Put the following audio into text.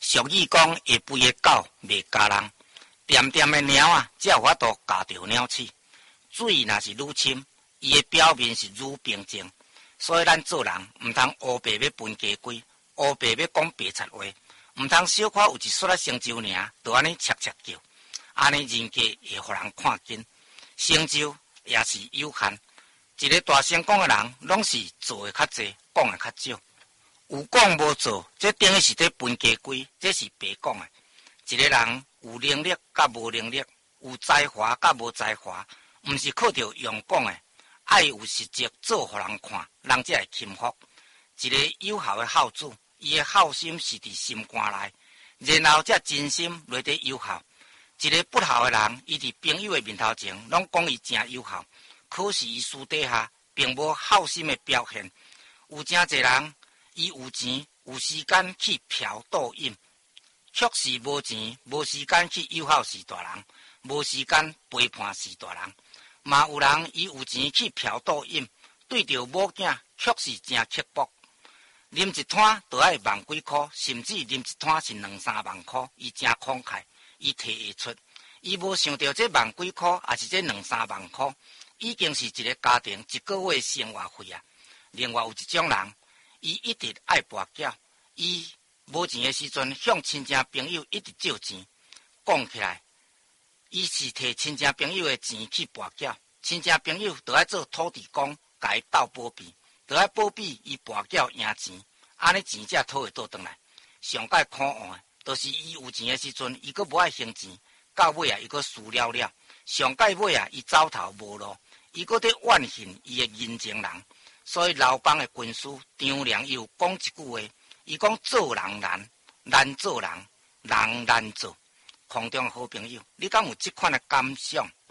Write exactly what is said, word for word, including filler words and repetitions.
俗语讲，会肥的狗袂咬人，掂掂的猫啊，才有法度咬着鸟鼠。水若是愈深，伊的表面是愈平静。所以咱做人，毋通乌白要分家规，乌白要讲白贼话，毋通小可有一撮仔成就尔，就安尼切切叫，安尼人家会互人看紧。成就也是有限，一个大成功的人，拢是做的较济，讲的较少。有讲无做，这等于是在分家规，这是白讲的。一个人有能力甲无能力，有才华甲无才华，毋是靠着用讲的，爱有实际做互人看，人才会钦服。一个有效的孝子，伊的孝心是伫心肝内，然后才真心落伫有效。一个不孝的人，伊伫朋友的面头前，拢讲伊真有效，可是伊私底下并无孝心的表现。有真侪人，伊有钱有时间去嫖赌饮，却是无钱无时间去友好是大人，无时间陪伴是大人。嘛有人伊有钱去嫖赌饮，对着某囝却是真刻薄。啉一摊就要万几箍，甚至啉一摊是两三万箍，伊真慷慨。伊提会出，伊无想到这万几箍，也是这两三万箍，已经是一个家庭一个月生活费啊。另外有一种人，伊一直爱跋筊，伊无钱的时阵向亲戚朋友一直借钱。讲起来，伊是摕亲戚朋友的钱去跋筊，亲戚朋友就爱做土地公，甲伊斗保庇，就爱保庇伊跋筊赢钱，安尼钱才讨会倒转来。上界可恶的。就是伊有钱的时阵，伊阁无爱还钱，到尾啊，伊阁输了了。上界尾啊，伊走投无路，伊阁伫怨恨伊的人情人。所以刘邦的军师张良伊有讲一句话，伊讲做人难，难做人，人难做。空中好朋友，你敢有这款的感想？